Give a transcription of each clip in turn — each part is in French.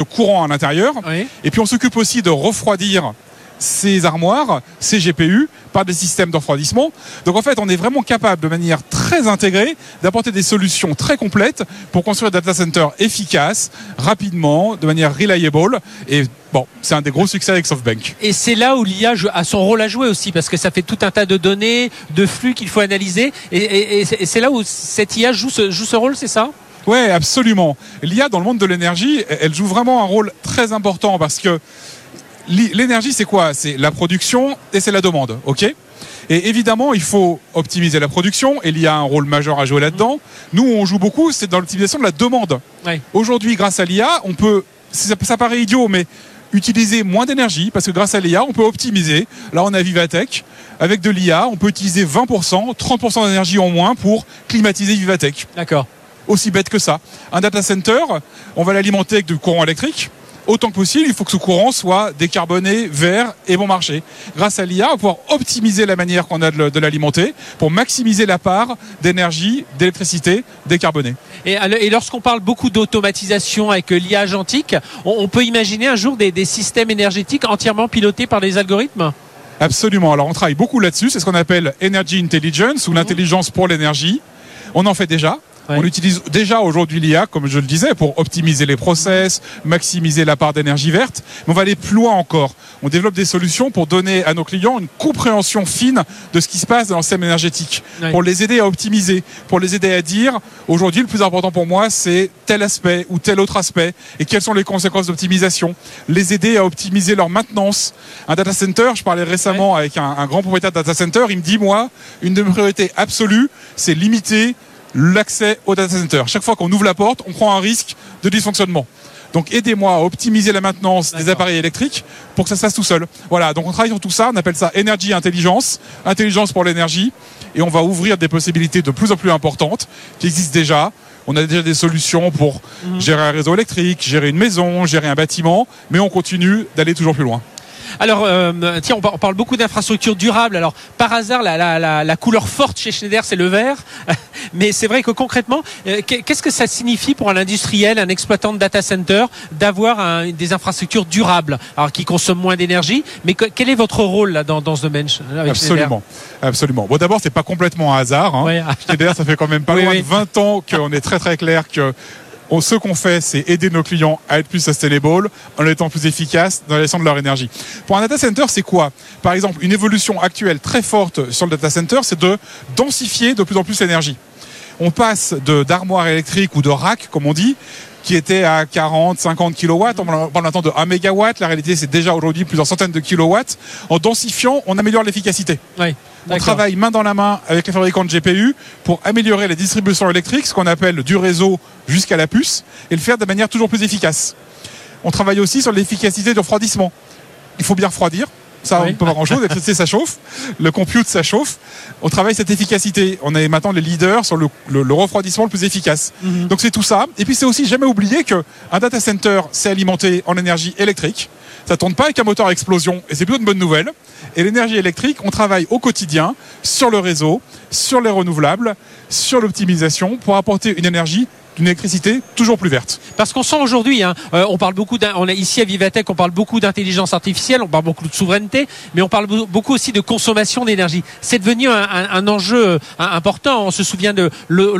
courant à l'intérieur. Oui. Et puis on s'occupe aussi de refroidir ces armoires, ces GPU, par des systèmes de refroidissement. Donc en fait, on est vraiment capable de manière très intégrée d'apporter des solutions très complètes pour construire des data centers efficaces, rapidement, de manière reliable. Et bon, c'est un des gros succès avec SoftBank. Et c'est là où l'IA a son rôle à jouer aussi, parce que ça fait tout un tas de données, de flux qu'il faut analyser. Et c'est là où cette IA joue ce rôle, c'est ça ? Ouais, absolument. L'IA dans le monde de l'énergie, elle joue vraiment un rôle très important parce que l'énergie, c'est quoi ? C'est la production et c'est la demande, ok ? Et évidemment, il faut optimiser la production et l'IA a un rôle majeur à jouer là-dedans. Nous, on joue beaucoup, c'est dans l'optimisation de la demande. Ouais. Aujourd'hui, grâce à l'IA, on peut, ça paraît idiot, mais utiliser moins d'énergie parce que grâce à l'IA, on peut optimiser. Là, on a Vivatech. Avec de l'IA, on peut utiliser 20%, 30% d'énergie en moins pour climatiser Vivatech. D'accord. Aussi bête que ça. Un data center, on va l'alimenter avec du courant électrique. Autant que possible, il faut que ce courant soit décarboné, vert et bon marché. Grâce à l'IA, on va pouvoir optimiser la manière qu'on a de l'alimenter pour maximiser la part d'énergie, d'électricité décarbonée. Et lorsqu'on parle beaucoup d'automatisation avec l'IA agentique, on peut imaginer un jour des systèmes énergétiques entièrement pilotés par des algorithmes ? Absolument. Alors on travaille beaucoup là-dessus. C'est ce qu'on appelle Energy Intelligence ou l'intelligence pour l'énergie. On en fait déjà. Ouais. On utilise déjà aujourd'hui l'IA, comme je le disais, pour optimiser les process, maximiser la part d'énergie verte. Mais on va aller plus loin encore. On développe des solutions pour donner à nos clients une compréhension fine de ce qui se passe dans le système énergétique, Ouais. pour les aider à optimiser, pour les aider à dire, aujourd'hui, le plus important pour moi, c'est tel aspect ou tel autre aspect, et quelles sont les conséquences d'optimisation. Les aider à optimiser leur maintenance. Un data center, je parlais récemment avec un grand propriétaire de data center, il me dit, moi, une de mes priorités absolues, c'est limiter l'accès au data center. Chaque fois qu'on ouvre la porte, on prend un risque de dysfonctionnement. Donc aidez-moi à optimiser la maintenance des appareils électriques pour que ça se fasse tout seul. Voilà, donc on travaille sur tout ça, on appelle ça Energy Intelligence, intelligence pour l'énergie, et on va ouvrir des possibilités de plus en plus importantes qui existent déjà. On a déjà des solutions pour gérer un réseau électrique, gérer une maison, gérer un bâtiment, mais on continue d'aller toujours plus loin. Alors, tiens, on parle beaucoup d'infrastructures durables. Alors, par hasard, la couleur forte chez Schneider, c'est le vert. Mais c'est vrai que concrètement, qu'est-ce que ça signifie pour un industriel, un exploitant de data center, d'avoir des infrastructures durables, alors qui consomment moins d'énergie. Mais quel est votre rôle là dans ce domaine avec Absolument, absolument. Bon, d'abord, c'est pas complètement un hasard. Hein. Ouais. Schneider, ça fait quand même pas loin de 20 ans qu'on est très très clair que ce qu'on fait, c'est aider nos clients à être plus sustainable en étant plus efficaces dans la gestion de leur énergie. Pour un data center, c'est quoi ? Par exemple, une évolution actuelle très forte sur le data center, c'est de densifier de plus en plus l'énergie. On passe d'armoires électriques ou de racks, comme on dit, qui étaient à 40, 50 kilowatts. On parle maintenant de 1 mégawatt. La réalité, c'est déjà aujourd'hui plusieurs centaines de kilowatts. En densifiant, on améliore l'efficacité. Oui. On travaille main dans la main avec les fabricants de GPU pour améliorer la distribution électrique, ce qu'on appelle du réseau jusqu'à la puce, et le faire de manière toujours plus efficace. On travaille aussi sur l'efficacité du refroidissement. Il faut bien refroidir. Ça, on ne peut pas grand-chose. L'électricité, ça chauffe. Le compute, ça chauffe. On travaille cette efficacité. On est maintenant les leaders sur le refroidissement le plus efficace. Donc, c'est tout ça. Et puis, c'est aussi jamais oublier qu'un data center, c'est alimenté en énergie électrique. Ça ne tourne pas avec un moteur à explosion. Et c'est plutôt une bonne nouvelle. Et l'énergie électrique, on travaille au quotidien sur le réseau, sur les renouvelables, sur l'optimisation pour apporter une énergie, une électricité toujours plus verte. Parce qu'on sent aujourd'hui, on parle beaucoup, on est ici à Vivatech, on parle beaucoup d'intelligence artificielle, on parle beaucoup de souveraineté, mais on parle beaucoup aussi de consommation d'énergie. C'est devenu un enjeu important. On se souvient de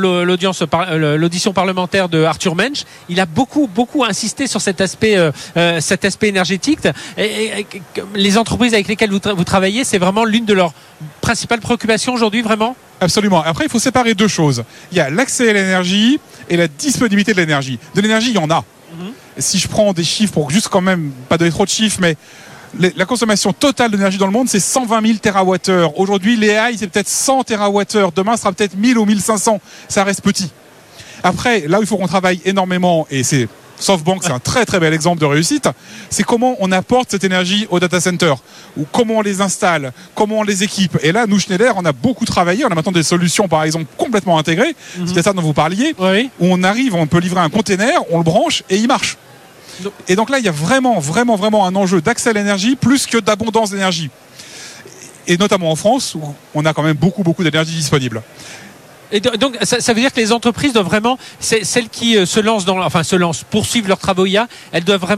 l'audition parlementaire de Arthur Mensch. Il a beaucoup insisté sur cet aspect énergétique. Et les entreprises avec lesquelles vous travaillez, c'est vraiment l'une de leurs principales préoccupations aujourd'hui, vraiment ? Absolument. Après, il faut séparer deux choses. Il y a l'accès à l'énergie et la disponibilité de l'énergie. De l'énergie, il y en a. Si je prends des chiffres pour juste quand même pas donner trop de chiffres, mais la consommation totale d'énergie dans le monde, c'est 120 000 TWh. Aujourd'hui, l'AI, c'est peut-être 100 TWh. Demain, ce sera peut-être 1000 ou 1500. Ça reste petit. Après, là où il faut qu'on travaille énormément, et c'est SoftBank, c'est un très très bel exemple de réussite, c'est comment on apporte cette énergie au data center, ou comment on les installe, comment on les équipe. Et là, nous, Schneider, on a beaucoup travaillé, on a maintenant des solutions, par exemple, complètement intégrées, c'était ça dont vous parliez, où on arrive, on peut livrer un container, on le branche et il marche. Et donc là, il y a vraiment un enjeu d'accès à l'énergie plus que d'abondance d'énergie. Et notamment en France, où on a quand même beaucoup d'énergie disponible. Et donc, ça veut dire que les entreprises doivent vraiment, celles qui se lancent poursuivent leurs travaux IA, elles doivent vraiment